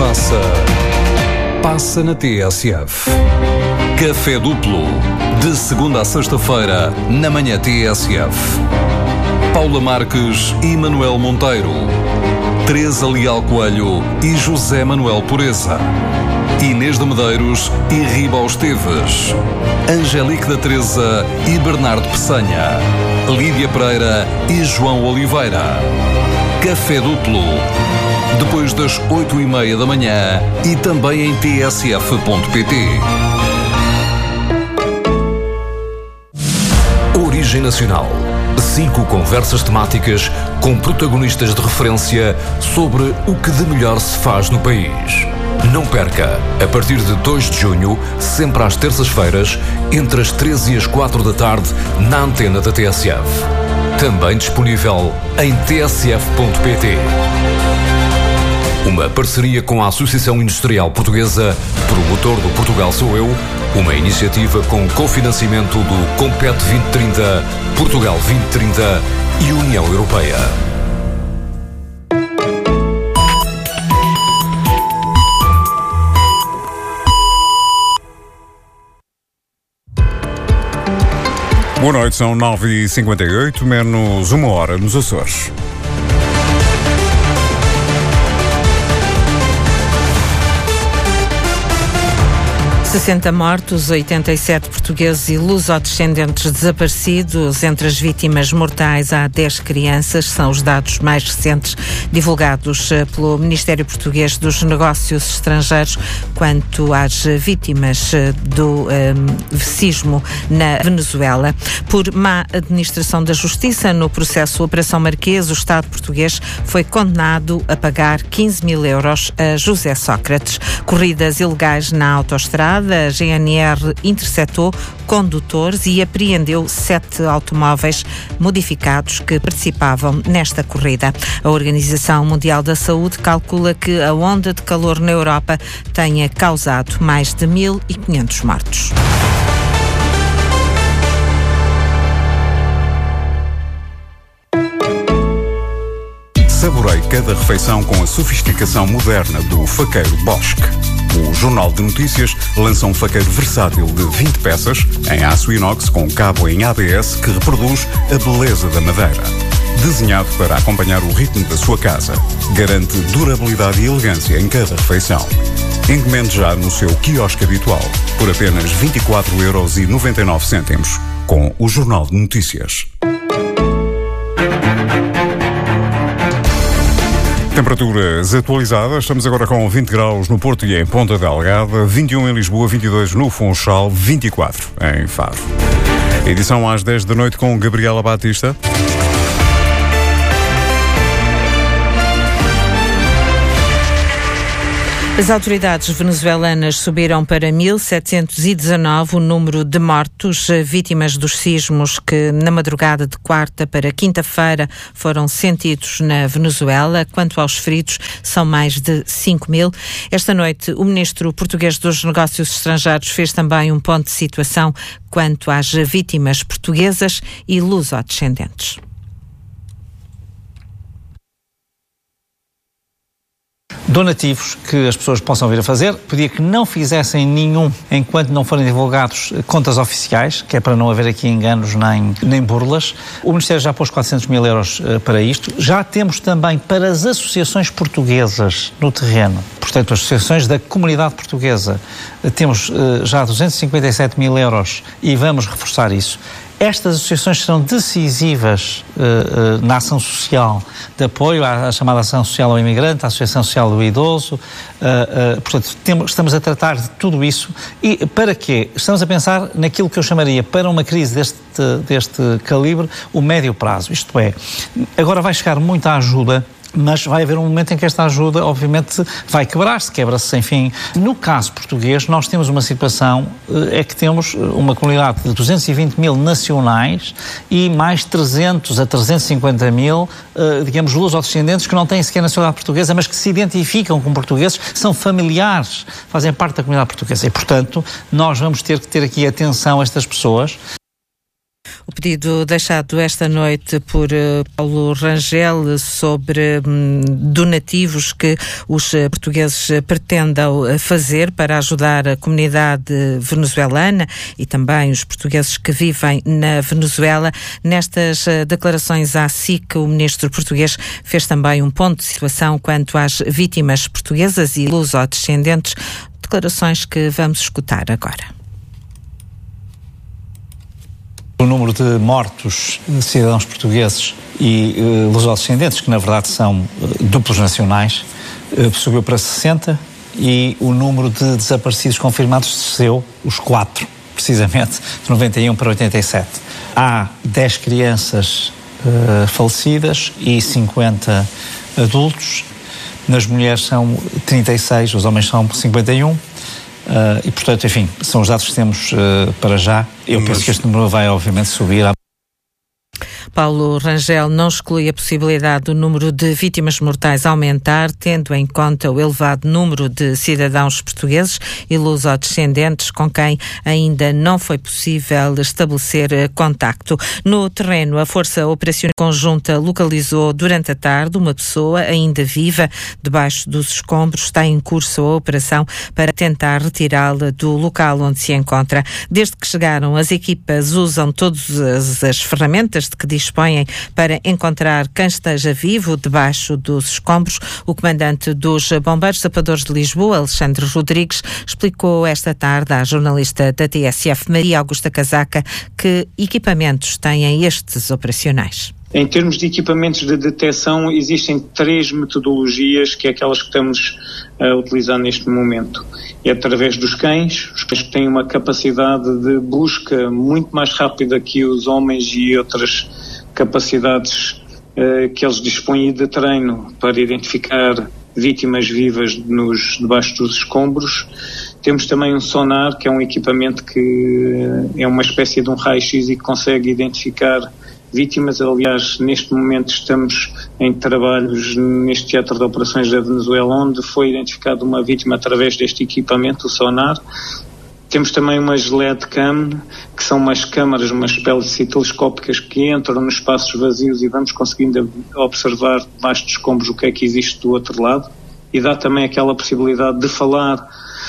passa na TSF. Café Duplo, de segunda a sexta-feira, na manhã TSF. Paula Marques e Manuel Monteiro. Teresa Leal Coelho e José Manuel Pureza. Inês de Medeiros e Ribal Esteves. Angélique da Teresa e Bernardo Peçanha. Lídia Pereira e João Oliveira. Café Duplo, depois das 8h30 da manhã e também em tsf.pt. Origem Nacional. 5 conversas temáticas com protagonistas de referência sobre o que de melhor se faz no país. Não perca, a partir de 2 de junho, sempre às terças-feiras, entre as 13 e as 4 da tarde, na antena da TSF. Também disponível em tsf.pt. Uma parceria com a Associação Industrial Portuguesa, promotor do Portugal Sou Eu, uma iniciativa com cofinanciamento do Compete 2030, Portugal 2030 e União Europeia. Boa noite, são 9h58, menos 1 hora nos Açores. ...60 mortos, 87 portugueses e lusodescendentes desaparecidos. Entre as vítimas mortais há 10 crianças. São os dados mais recentes divulgados pelo Ministério Português dos Negócios Estrangeiros quanto às vítimas do sismo na Venezuela. Por má administração da Justiça no processo Operação Marquês, o Estado português foi condenado a pagar 15 mil euros a José Sócrates. Corridas ilegais na autoestrada. A GNR interceptou condutores e apreendeu 7 automóveis modificados que participavam nesta corrida. A Organização Mundial da Saúde calcula que a onda de calor na Europa tenha causado mais de 1.500 mortos. Saborei cada refeição com a sofisticação moderna do faqueiro Bosch. O Jornal de Notícias lança um faqueiro versátil de 20 peças, em aço inox com cabo em ABS que reproduz a beleza da madeira. Desenhado para acompanhar o ritmo da sua casa, garante durabilidade e elegância em cada refeição. Encomende já no seu quiosque habitual, por apenas 24,99€, com o Jornal de Notícias. Temperaturas atualizadas, estamos agora com 20 graus no Porto e em Ponta Delgada, 21 em Lisboa, 22 no Funchal, 24 em Faro. Edição às 10 da noite com Gabriela Batista. As autoridades venezuelanas subiram para 1.719 o número de mortos, vítimas dos sismos que na madrugada de quarta para quinta-feira foram sentidos na Venezuela. Quanto aos feridos, são mais de 5.000. Esta noite, o ministro português dos Negócios Estrangeiros fez também um ponto de situação quanto às vítimas portuguesas e lusodescendentes. Donativos que as pessoas possam vir a fazer, pedia que não fizessem nenhum enquanto não forem divulgados contas oficiais, que é para não haver aqui enganos nem burlas. O Ministério já pôs 400 mil euros para isto. Já temos também para as associações portuguesas no terreno, portanto as associações da comunidade portuguesa, temos já 257 mil euros e vamos reforçar isso. Estas associações serão decisivas na ação social de apoio à chamada ação social ao imigrante, à associação social do idoso. Portanto, estamos a tratar de tudo isso. E para quê? Estamos a pensar naquilo que eu chamaria, para uma crise deste calibre, o médio prazo. Isto é, agora vai chegar muita ajuda, mas vai haver um momento em que esta ajuda, obviamente, vai quebrar-se, quebra-se sem fim. No caso português, nós temos uma situação, é que temos uma comunidade de 220 mil nacionais e mais 300 a 350 mil, digamos, lusodescendentes que não têm sequer nacionalidade portuguesa, mas que se identificam como portugueses, são familiares, fazem parte da comunidade portuguesa. E, portanto, nós vamos ter que ter aqui atenção a estas pessoas. O pedido deixado esta noite por Paulo Rangel sobre donativos que os portugueses pretendam fazer para ajudar a comunidade venezuelana e também os portugueses que vivem na Venezuela. Nestas declarações à SIC, o ministro português fez também um ponto de situação quanto às vítimas portuguesas e luso-descendentes, declarações que vamos escutar agora. O número de mortos de cidadãos portugueses e luso-descendentes, que na verdade são duplos nacionais, subiu para 60 e o número de desaparecidos confirmados desceu, os 4, precisamente, de 91 para 87. Há 10 crianças falecidas e 50 adultos. Nas mulheres são 36, os homens são 51. E, portanto, enfim, são os dados que temos para já. Eu penso que este número vai, obviamente, subir. Paulo Rangel não exclui a possibilidade do número de vítimas mortais aumentar, tendo em conta o elevado número de cidadãos portugueses e luso-descendentes com quem ainda não foi possível estabelecer contacto. No terreno, a Força Operacional Conjunta localizou durante a tarde uma pessoa ainda viva debaixo dos escombros. Está em curso a operação para tentar retirá-la do local onde se encontra. Desde que chegaram, as equipas usam todas as ferramentas de que dispõem para encontrar quem esteja vivo debaixo dos escombros. O comandante dos Bombeiros Sapadores de Lisboa, Alexandre Rodrigues, explicou esta tarde à jornalista da TSF, Maria Augusta Casaca, que equipamentos têm estes operacionais. Em termos de equipamentos de detecção, existem 3 metodologias, que é aquelas que estamos a utilizar neste momento. É através dos cães, os cães têm uma capacidade de busca muito mais rápida que os homens e outras capacidades que eles dispõem de treino para identificar vítimas vivas debaixo dos escombros. Temos também um sonar, que é um equipamento que é uma espécie de um raio-x e que consegue identificar vítimas. Aliás, neste momento estamos em trabalhos neste teatro de operações da Venezuela, onde foi identificada uma vítima através deste equipamento, o sonar. Temos também umas LED cam, que são umas câmaras, umas espécies telescópicas que entram nos espaços vazios e vamos conseguindo observar debaixo dos escombros o que é que existe do outro lado, e dá também aquela possibilidade de falar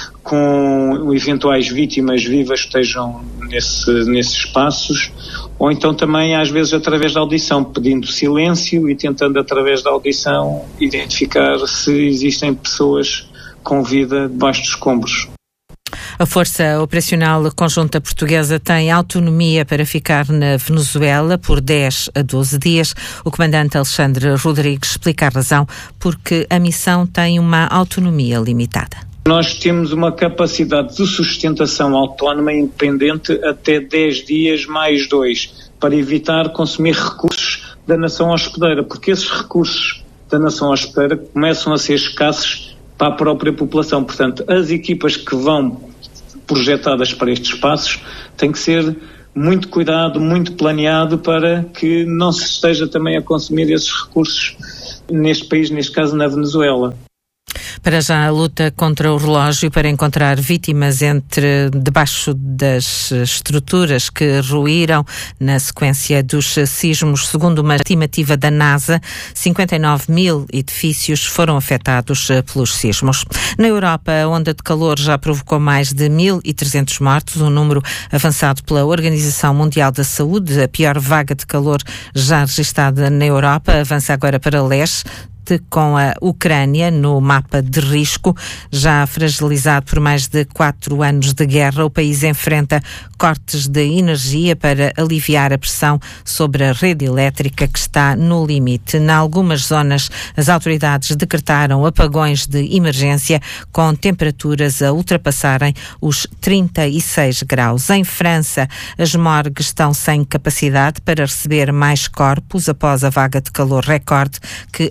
com eventuais vítimas vivas que estejam nesses espaços, ou então também às vezes através da audição, pedindo silêncio e tentando através da audição identificar se existem pessoas com vida debaixo dos escombros. A Força Operacional Conjunta Portuguesa tem autonomia para ficar na Venezuela por 10 a 12 dias. O comandante Alexandre Rodrigues explica a razão porque a missão tem uma autonomia limitada. Nós temos uma capacidade de sustentação autónoma e independente até 10 dias mais 2, para evitar consumir recursos da nação hospedeira, porque esses recursos da nação hospedeira começam a ser escassos para a própria população. Portanto, as equipas que vão projetadas para estes espaços têm que ser muito cuidado, muito planeado, para que não se esteja também a consumir esses recursos neste país, neste caso na Venezuela. Para já, a luta contra o relógio para encontrar vítimas debaixo das estruturas que ruíram na sequência dos sismos. Segundo uma estimativa da NASA, 59 mil edifícios foram afetados pelos sismos. Na Europa, a onda de calor já provocou mais de 1.300 mortos, um número avançado pela Organização Mundial da Saúde. A pior vaga de calor já registada na Europa avança agora para leste, com a Ucrânia no mapa de risco. Já fragilizado por mais de 4 anos de guerra, o país enfrenta cortes de energia para aliviar a pressão sobre a rede elétrica, que está no limite. Em algumas zonas, as autoridades decretaram apagões de emergência, com temperaturas a ultrapassarem os 36 graus. Em França, as morgues estão sem capacidade para receber mais corpos após a vaga de calor recorde que atingiu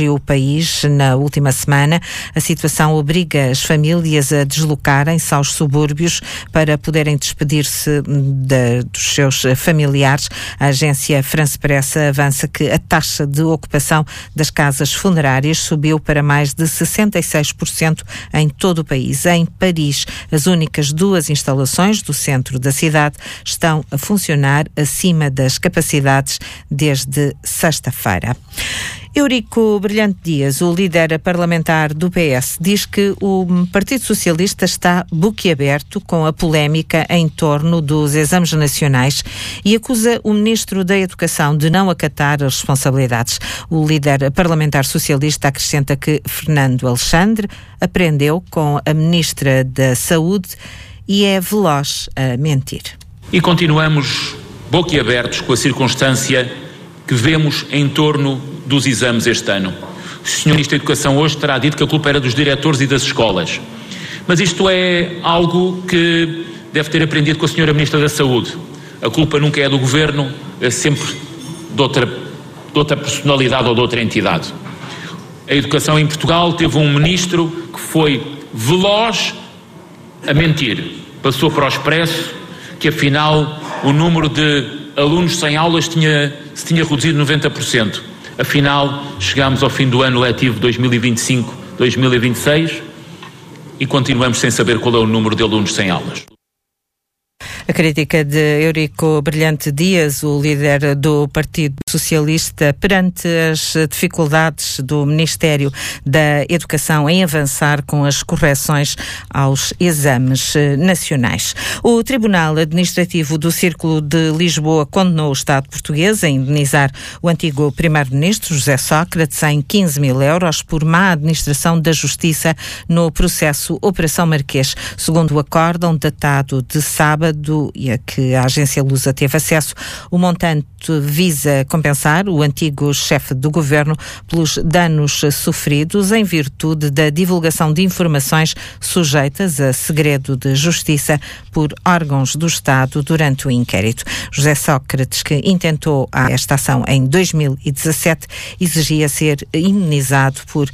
entre o país na última semana. A situação obriga as famílias a deslocarem-se aos subúrbios para poderem despedir-se dos seus familiares. A agência France Press avança que a taxa de ocupação das casas funerárias subiu para mais de 66% em todo o país. Em Paris, as únicas 2 instalações do centro da cidade estão a funcionar acima das capacidades desde sexta-feira. Eurico Brilhante Dias, o líder parlamentar do PS, diz que o Partido Socialista está boquiaberto com a polémica em torno dos exames nacionais e acusa o Ministro da Educação de não acatar as responsabilidades. O líder parlamentar socialista acrescenta que Fernando Alexandre aprendeu com a Ministra da Saúde e é veloz a mentir. E continuamos boquiabertos com a circunstância que vemos em torno dos exames este ano. O Sr. Ministro da Educação hoje terá dito que a culpa era dos diretores e das escolas. Mas isto é algo que deve ter aprendido com a Sra. Ministra da Saúde. A culpa nunca é do Governo, é sempre de outra personalidade ou de outra entidade. A Educação em Portugal teve um Ministro que foi veloz a mentir. Passou para o Expresso que afinal o número de alunos sem aulas se tinha reduzido 90%. Afinal, chegámos ao fim do ano letivo 2025-2026 e continuamos sem saber qual é o número de alunos sem aulas. A crítica de Eurico Brilhante Dias, o líder do Partido Socialista, perante as dificuldades do Ministério da Educação em avançar com as correções aos exames nacionais. O Tribunal Administrativo do Círculo de Lisboa condenou o Estado português a indenizar o antigo Primeiro-Ministro, José Sócrates, em 15 mil euros por má administração da Justiça no processo Operação Marquês. Segundo o acórdão datado de sábado, e a que a agência Lusa teve acesso, o montante visa compensar o antigo chefe do governo pelos danos sofridos em virtude da divulgação de informações sujeitas a segredo de justiça por órgãos do Estado durante o inquérito. José Sócrates, que intentou esta ação em 2017, exigia ser indenizado por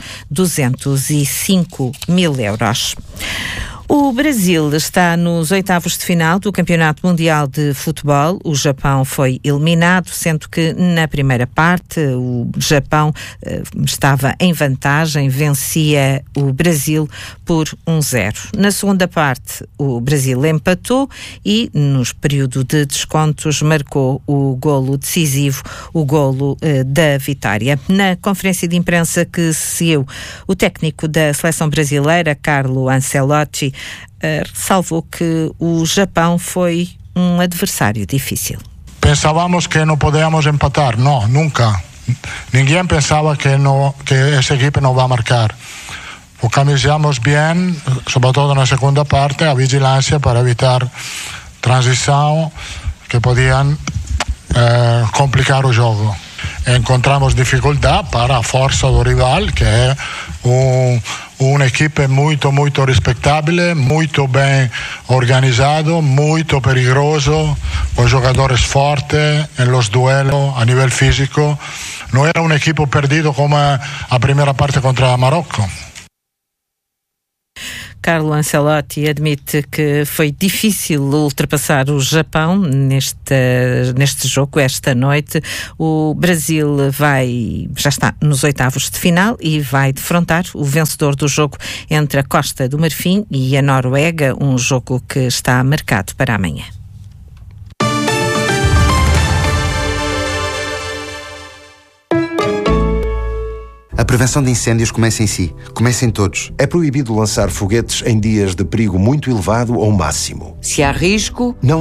205 mil euros. O Brasil está nos 8º de final do Campeonato Mundial de Futebol. O Japão foi eliminado, sendo que na primeira parte o Japão estava em vantagem, vencia o Brasil por 1-0. Na segunda parte o Brasil empatou e nos período de descontos marcou o golo decisivo, o golo da vitória. Na conferência de imprensa que se seguiu, o técnico da seleção brasileira, Carlo Ancelotti, ressalvou que o Japão foi um adversário difícil. Pensávamos que não podíamos empatar, não, nunca. Ninguém pensava que essa equipe não vai marcar. Organizamos bem, sobretudo na segunda parte, a vigilância para evitar transição que podiam complicar o jogo. Encontramos dificuldade para a força do rival, que é uma equipe muito respeitável, muito bem organizado, muito perigoso, com jogadores fortes em los duelos a nível físico. Não era uma equipe perdida como a primeira parte contra Marrocos. Carlo Ancelotti admite que foi difícil ultrapassar o Japão neste jogo, esta noite. O Brasil já está nos 8º de final e vai defrontar o vencedor do jogo entre a Costa do Marfim e a Noruega, um jogo que está marcado para amanhã. A prevenção de incêndios começa em si. Começa em todos. É proibido lançar foguetes em dias de perigo muito elevado ou máximo. Se há risco... Não.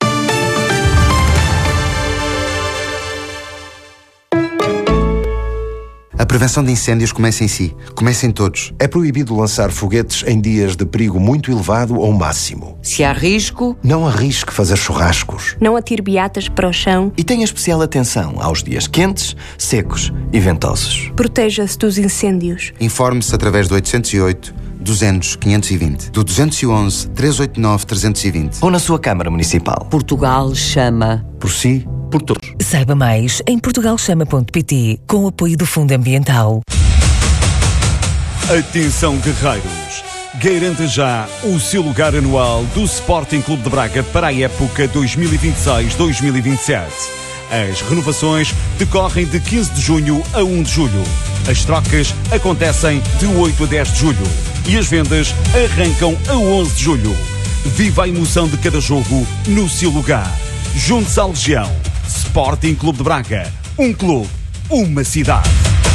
A prevenção de incêndios começa em si. Começa em todos. É proibido lançar foguetes em dias de perigo muito elevado ou máximo. Se há risco... Não arrisque fazer churrascos. Não atire beatas para o chão. E tenha especial atenção aos dias quentes, secos e ventosos. Proteja-se dos incêndios. Informe-se através do 808 200 520, do 211 389 320 ou na sua Câmara Municipal. Portugal chama. Por si, por todos. Saiba mais em portugalchama.pt, com o apoio do Fundo Ambiental. Atenção, guerreiros! Garanta já o seu lugar anual do Sporting Clube de Braga para a época 2026-2027. As renovações decorrem de 15 de junho a 1 de julho. As trocas acontecem de 8 a 10 de julho. E as vendas arrancam a 11 de julho. Viva a emoção de cada jogo no seu lugar. Junte-se à Legião. Sporting Clube de Braga. Um clube, uma cidade.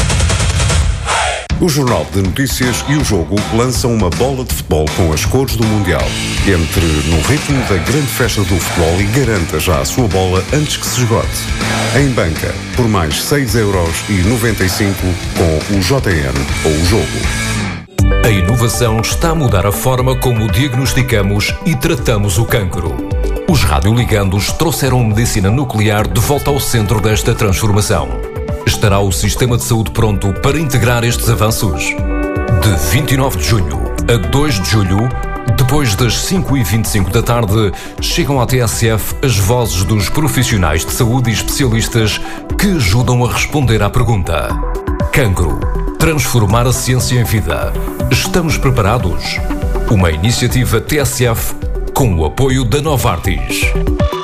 O Jornal de Notícias e o Jogo lançam uma bola de futebol com as cores do Mundial. Entre no ritmo da grande festa do futebol e garanta já a sua bola antes que se esgote. Em banca, por mais 6,95€ com o JN ou o Jogo. A inovação está a mudar a forma como diagnosticamos e tratamos o cancro. Os radioligandos trouxeram a medicina nuclear de volta ao centro desta transformação. Estará o sistema de saúde pronto para integrar estes avanços? De 29 de junho a 2 de julho, depois das 5h25 da tarde, chegam à TSF as vozes dos profissionais de saúde e especialistas que ajudam a responder à pergunta: cancro, transformar a ciência em vida. Estamos preparados? Uma iniciativa TSF com o apoio da Novartis.